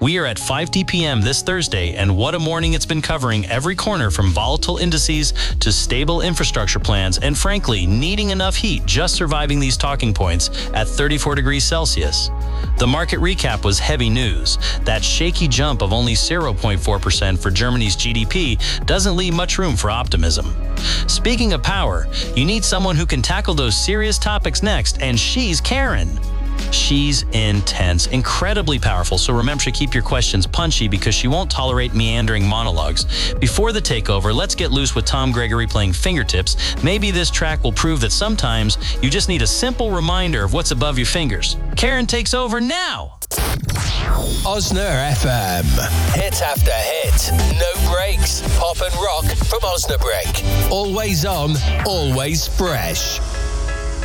We are at 5 p.m. this Thursday, and what a morning it's been, covering every corner from volatile indices to stable infrastructure plans and, frankly, needing enough heat just surviving these talking points at 34 degrees Celsius. The market recap was heavy news. That shaky jump of only 0.4% for Germany's GDP doesn't leave much room for optimism. Speaking of power, you need someone who can tackle those serious topics next, and she's Karen. She's intense, incredibly powerful, so remember to keep your questions punchy because she won't tolerate meandering monologues. Before the takeover, let's get loose with Tom Gregory playing Fingertips. Maybe this track will prove that sometimes you just need a simple reminder of what's above your fingers. Karen takes over now. Osna FM. Hit after hit. No breaks. Pop and rock from Osnabrück. Always on, always fresh.